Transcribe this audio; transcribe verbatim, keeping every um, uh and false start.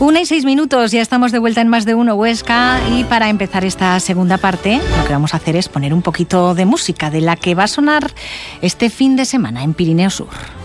Una y seis minutos, ya estamos de vuelta en Más de Uno Huesca y para empezar esta segunda parte lo que vamos a hacer es poner un poquito de música de la que va a sonar este fin de semana en Pirineo Sur.